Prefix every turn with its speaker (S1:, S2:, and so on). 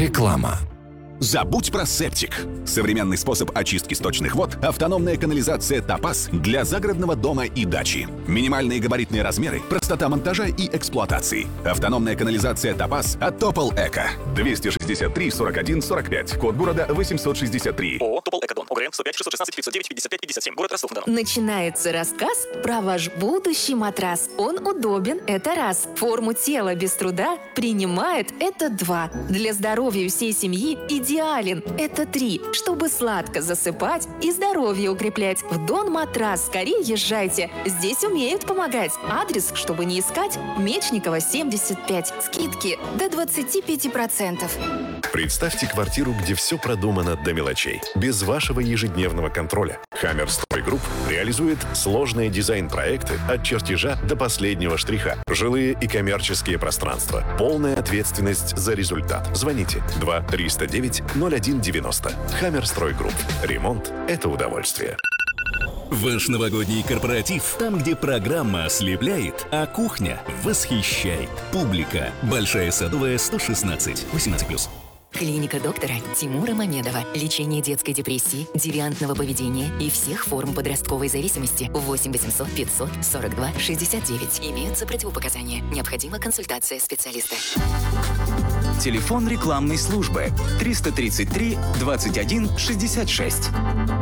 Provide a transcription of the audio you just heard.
S1: Реклама.
S2: Забудь про септик. Современный способ очистки сточных вод — автономная канализация «Топаз» для загородного дома и дачи. Минимальные габаритные размеры, простота монтажа и эксплуатации. Автономная канализация «Топаз» от Топол Эко. 263 41 45. Код города 863.
S3: ООО «Топол Экодон». ОГРН 105 616 509 55 57. Город Ростов-на-Дону.
S4: Начинается рассказ про ваш будущий матрас. Он удобен — это раз. Форму тела без труда принимает — это два. Для здоровья всей семьи идеален — это три. Чтобы сладко засыпать и здоровье укреплять. В Дон Матрас скорее езжайте. Здесь умеют помогать. Адрес, чтобы не искать, Мечникова, 75. Скидки до 25%.
S5: Представьте квартиру, где все продумано до мелочей, без вашего ежедневного контроля. Хаммер Стройгрупп реализует сложные дизайн-проекты от чертежа до последнего штриха. Жилые и коммерческие пространства. Полная ответственность за результат. Звоните 2-309-0190. Хаммер Стройгрупп. Ремонт – это удовольствие.
S6: Ваш новогодний корпоратив, там, где программа ослепляет, а кухня восхищает. Публика. Большая Садовая, 116. 18+.
S7: Клиника доктора Тимура Мамедова. Лечение детской депрессии, девиантного поведения и всех форм подростковой зависимости. 8 800 542 69. Имеются противопоказания. Необходима консультация специалиста.
S8: Телефон рекламной службы 333 21 66.